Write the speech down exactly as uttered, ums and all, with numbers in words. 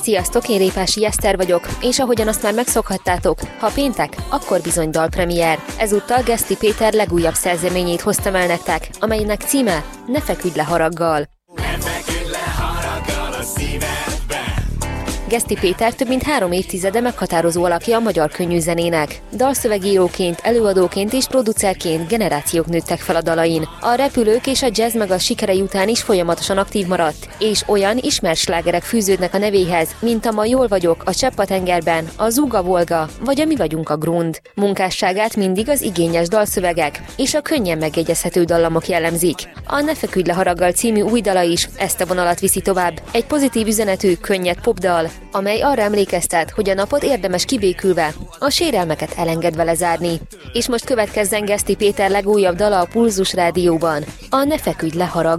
Sziasztok, én Répási Eszter vagyok, és ahogyan azt már megszokhattátok, ha péntek, akkor bizony dalpremiér. Ezúttal Geszti Péter legújabb szerzeményét hoztam el nektek, amelynek címe Ne feküdj le haraggal. Geszti Péter több mint három évtizede meghatározó alakja a magyar könnyűzenének. Dalszövegíróként, előadóként és producerként generációk nőttek fel a dalain. A repülők és a jazz meg a sikerei után is folyamatosan aktív maradt, és olyan ismert slágerek fűződnek a nevéhez, mint a Ma jól vagyok, a Csepp a tengerben, a Zuga Volga, vagy a Mi vagyunk a Grund. Munkásságát mindig az igényes dalszövegek és a könnyen megjegyezhető dallamok jellemzik. A Ne feküdj le haraggal című új dala is ezt a vonalat viszi tovább. Egy pozitív üzenetű, könnyed popdal, amely arra emlékeztet, hogy a napot érdemes kibékülve, a sérelmeket elengedve lezárni. És most következzen Geszti Péter legújabb dala a Pulzus Rádióban, a Ne feküdj le haraggal.